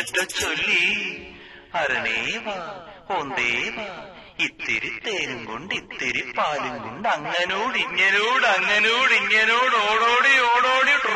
എന്തൊക്കെ ചൊല്ലി അരണേവാ ഓന്തേവാ ഇത്തിരി തേനും കൊണ്ട് ഇത്തിരി പാലും കൊണ്ട് അങ്ങനോട് ഇങ്ങനോട് ഓടോടി